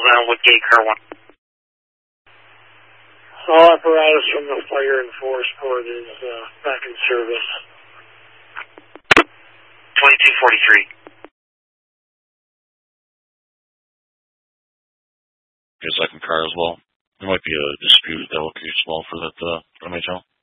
on Woodgate, car 1. All apparatus from the fire and force port is back in service. 2243. Your second car as well. There might be a dispute that will be small for that MHL.